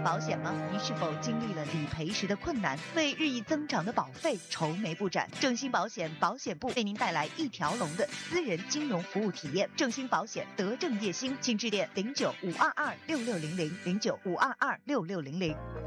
保险吗？您是否经历了理赔时的困难，为日益增长的保费愁眉不展？正兴保险保险部为您带来一条龙的私人金融服务体验。正兴保险德政业兴，请致电09-522-6600，09-522-6600。